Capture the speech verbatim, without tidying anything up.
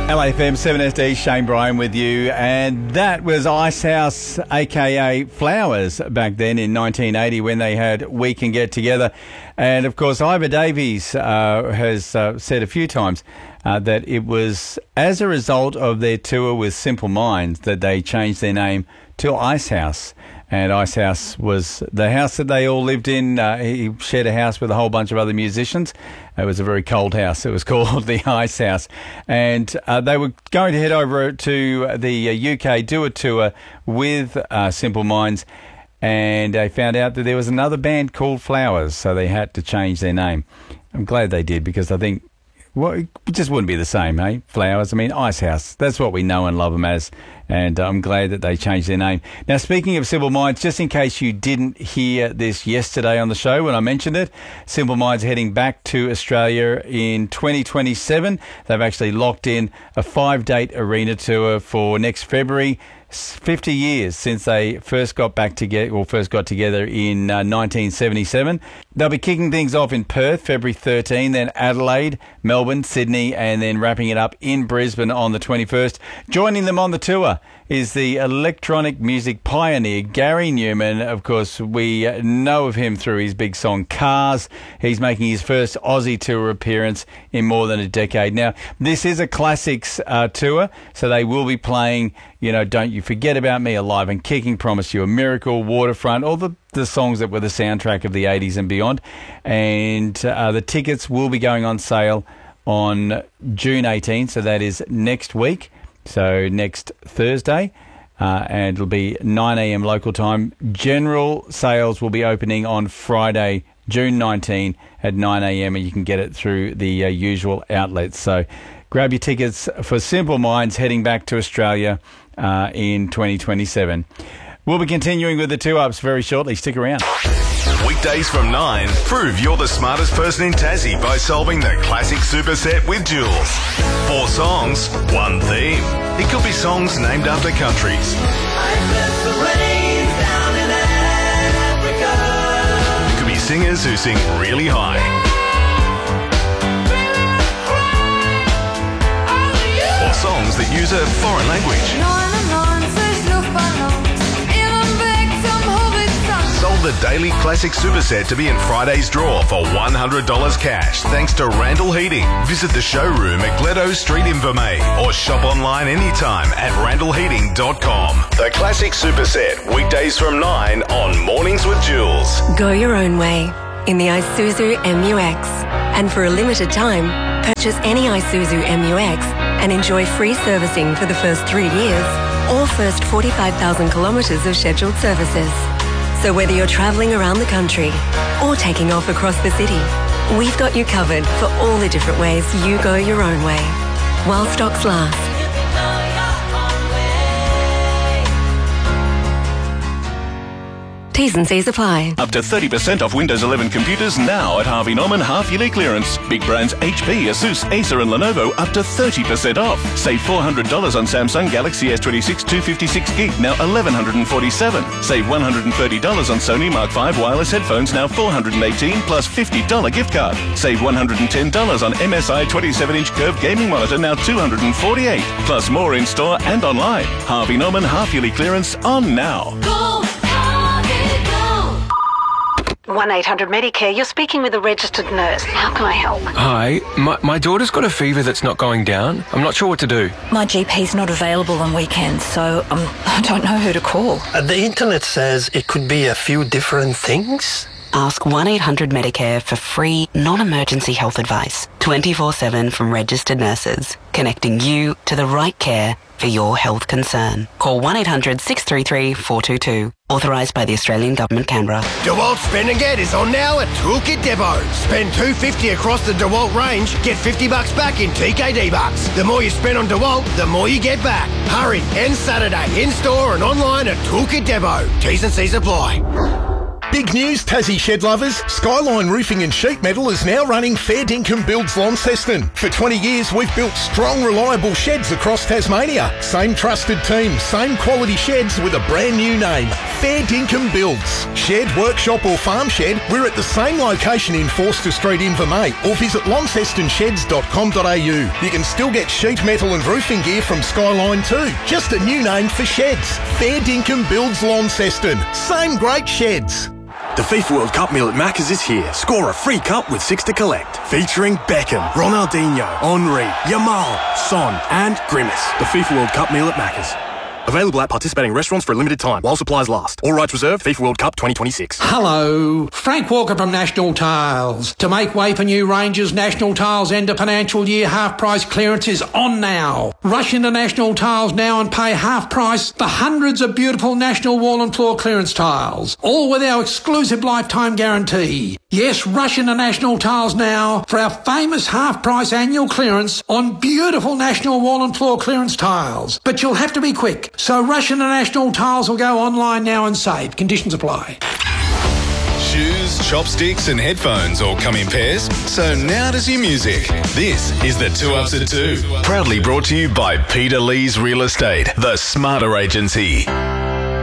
L A F M seven S D, Shane Bryan with you, and that was Icehouse, aka Flowers, back then in nineteen eighty when they had We Can Get Together. And of course, Ivor Davies uh, has uh, said a few times uh, that it was as a result of their tour with Simple Minds that they changed their name to Icehouse. And Icehouse was the house that they all lived in. Uh, he shared a house with a whole bunch of other musicians. It was a very cold house. It was called the Icehouse. And uh, they were going to head over to the uh, U K, do a tour with uh, Simple Minds. And they found out that there was another band called Flowers, so they had to change their name. I'm glad they did, because I think, well, it just wouldn't be the same, eh? Flowers. I mean, Icehouse. That's what we know and love them as. And I'm glad that they changed their name. Now, speaking of Simple Minds, just in case you didn't hear this yesterday on the show when I mentioned it, Simple Minds heading back to Australia in twenty twenty-seven. They've actually locked in a five-date arena tour for next February. fifty years since they first got back together, or first got together in uh, nineteen seventy-seven. They'll be kicking things off in Perth, February thirteenth, then Adelaide, Melbourne, Sydney, and then wrapping it up in Brisbane on the twenty-first. Joining them on the tour is the electronic music pioneer, Gary Newman. Of course, we know of him through his big song, Cars. He's making his first Aussie tour appearance in more than a decade. Now, this is a classics uh, tour, so they will be playing, you know, Don't You Forget About Me, Alive and Kicking, Promise You a Miracle, Waterfront, all the, the songs that were the soundtrack of the eighties and beyond. And uh, the tickets will be going on sale on June eighteenth, so that is next week. So next Thursday, uh, and it'll be nine a.m. local time. General sales will be opening on Friday, June nineteenth at nine a.m. and you can get it through the uh, usual outlets. So grab your tickets for Simple Minds heading back to Australia uh, in twenty twenty-seven. We'll be continuing with the two-ups very shortly. Stick around. Weekdays from nine, prove you're the smartest person in Tassie by solving the classic superset with Jules. Four songs, one theme. It could be songs named after countries. It could be singers who sing really high. Or songs that use a foreign language. Sold the Daily Classic Superset to be in Friday's draw for one hundred dollars cash thanks to Randall Heating. Visit the showroom at Gledo Street in Vermey or shop online anytime at randall heating dot com. The Classic Superset, weekdays from nine on Mornings with Jules. Go your own way in the Isuzu M U X. And for a limited time, purchase any Isuzu M U X and enjoy free servicing for the first three years or first forty-five thousand kilometres of scheduled services. So whether you're travelling around the country or taking off across the city, we've got you covered for all the different ways you go your own way, while stocks last. T's and C's apply. Up to thirty percent off Windows eleven computers now at Harvey Norman half-yearly clearance. Big brands H P, Asus, Acer and Lenovo up to thirty percent off. Save four hundred dollars on Samsung Galaxy S twenty-six two fifty-six gig, now eleven forty-seven dollars. Save one hundred thirty dollars on Sony Mark five wireless headphones, now four hundred eighteen dollars plus fifty dollars gift card. Save one hundred ten dollars on M S I twenty-seven inch curved gaming monitor, now two hundred forty-eight dollars. Plus more in store and online. Harvey Norman half-yearly clearance on now. Go! one eight hundred Medicare, you're speaking with a registered nurse. How can I help? Hi, my, my daughter's got a fever that's not going down. I'm not sure what to do. My G P's not available on weekends, so um, I don't know who to call. Uh, the internet says it could be a few different things. Ask one eight hundred Medicare for free, non-emergency health advice. twenty-four seven from registered nurses, connecting you to the right care for your health concern. Call one eight hundred six three three four two two. Authorised by the Australian Government, Canberra. DeWalt Spend and Get is on now at Toolkit Depot. Spend two hundred fifty dollars across the DeWalt range, get fifty bucks back in T K D bucks. The more you spend on DeWalt, the more you get back. Hurry, end Saturday, in-store and online at Toolkit Depot. T's and C's apply. Big news, Tassie shed lovers. Skyline Roofing and Sheet Metal is now running Fair Dinkum Builds Launceston. For twenty years, we've built strong, reliable sheds across Tasmania. Same trusted team, same quality sheds with a brand new name. Fair Dinkum Builds. Shed, workshop or farm shed, we're at the same location in Forster Street, Invermay, or visit launceston sheds dot com dot a u. You can still get sheet metal and roofing gear from Skyline too. Just a new name for sheds. Fair Dinkum Builds Launceston. Same great sheds. The FIFA World Cup meal at Macca's is here. Score a free cup with six to collect. Featuring Beckham, Ronaldinho, Henry, Yamal, Son and Grimace. The FIFA World Cup meal at Macca's. Available at participating restaurants for a limited time while supplies last. All rights reserved. FIFA World Cup twenty twenty-six. Hello, Frank Walker from National Tiles. To make way for new ranges, National Tiles end of financial year half price clearance is on now. Rush into National Tiles now and pay half price for hundreds of beautiful National wall and floor clearance tiles. All with our exclusive lifetime guarantee. Yes, rush into National Tiles now for our famous half price annual clearance on beautiful National wall and floor clearance tiles. But you'll have to be quick. So rush into National Tiles or go online now and save. Conditions apply. Shoes, chopsticks and headphones all come in pairs, so now does your music. This is the Two Ups at Two. Proudly brought to you by Peter Lee's Real Estate, the smarter agency.